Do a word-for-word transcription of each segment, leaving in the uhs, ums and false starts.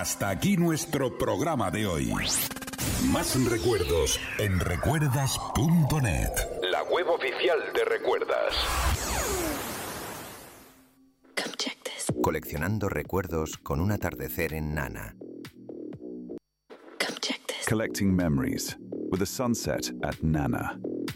Hasta aquí nuestro programa de hoy. Más recuerdos en recuerdas punto net, la web oficial de Recuerdas. Coleccionando recuerdos con un atardecer en Nana. Collecting memories with a sunset at Nana.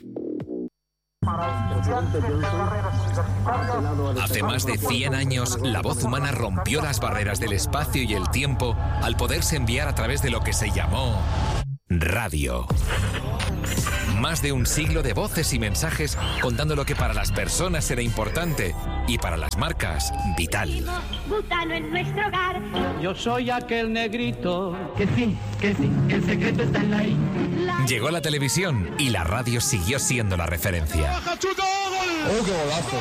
Hace más de cien años, la voz humana rompió las barreras del espacio y el tiempo al poderse enviar a través de lo que se llamó radio. Más de un siglo de voces y mensajes contando lo que para las personas era importante y para las marcas vital. Butano en nuestro hogar. Yo soy aquel negrito. Que sí, que sí, que el secreto está en la I. Llegó la televisión y la radio siguió siendo la referencia. ¡Oh, qué golazo!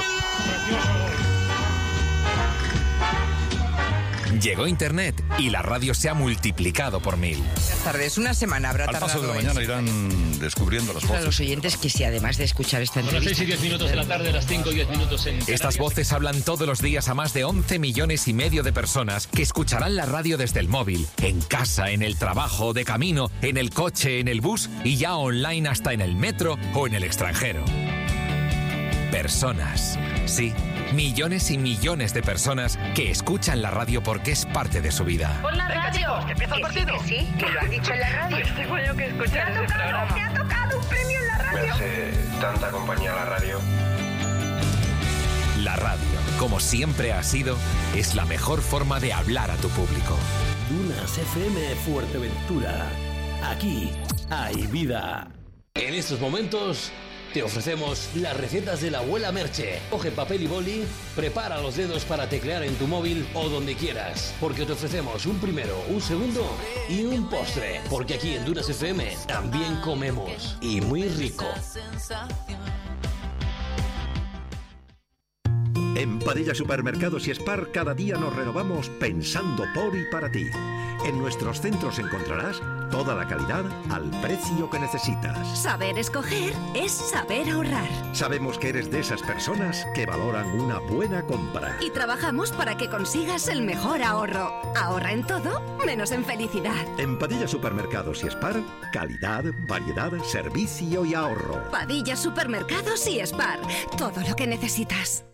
Llegó Internet y la radio se ha multiplicado por mil. Buenas tardes. Una semana habrá tardado. Al paso de la mañana irán descubriendo las voces. Para los oyentes que si además de escuchar esta entrevista... A las seis y diez minutos de la tarde, a las cinco y diez minutos en... Estas voces hablan todos los días a más de once millones y medio de personas que escucharán la radio desde el móvil, en casa, en el trabajo, de camino, en el coche, en el bus y ya online hasta en el metro o en el extranjero. Personas, sí, millones y millones de personas que escuchan la radio porque es parte de su vida. ¡Pon la Venga, radio! chicos, que empieza el Que partido. sí, que sí, que lo has dicho en la radio. Pues tengo yo que escuchar ese programa. ¡Me ha tocado un premio en la Me radio! hace tanta compañía la radio. La radio, como siempre ha sido, es la mejor forma de hablar a tu público. Dunas F M Fuerteventura. Aquí hay vida. En estos momentos te ofrecemos las recetas de la abuela Merche. Coge papel y boli, prepara los dedos para teclear en tu móvil o donde quieras, porque te ofrecemos un primero, un segundo y un postre. Porque aquí en Dunas F M también comemos, y muy rico. En Padilla Supermercados y Spar cada día nos renovamos pensando por y para ti. En nuestros centros encontrarás toda la calidad al precio que necesitas. Saber escoger es saber ahorrar. Sabemos que eres de esas personas que valoran una buena compra. Y trabajamos para que consigas el mejor ahorro. Ahorra en todo, menos en felicidad. En Padilla Supermercados y Spar, calidad, variedad, servicio y ahorro. Padilla Supermercados y Spar, todo lo que necesitas.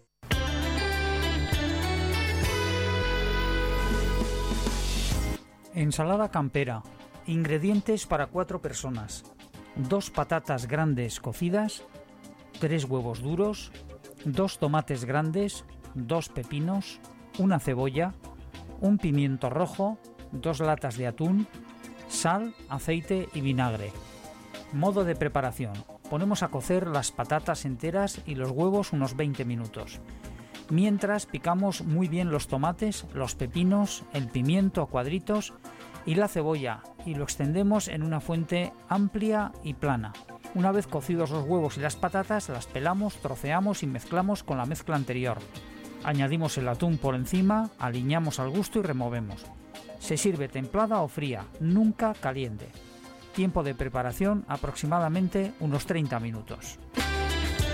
Ensalada campera. Ingredientes para cuatro personas. Dos patatas grandes cocidas, tres huevos duros, dos tomates grandes, dos pepinos, una cebolla, un pimiento rojo, dos latas de atún, sal, aceite y vinagre. Modo de preparación. Ponemos a cocer las patatas enteras y los huevos unos veinte minutos. Mientras picamos muy bien los tomates, los pepinos, el pimiento a cuadritos y la cebolla y lo extendemos en una fuente amplia y plana. Una vez cocidos los huevos y las patatas, las pelamos, troceamos y mezclamos con la mezcla anterior. Añadimos el atún por encima, aliñamos al gusto y removemos. Se sirve templada o fría, nunca caliente. Tiempo de preparación aproximadamente unos treinta minutos.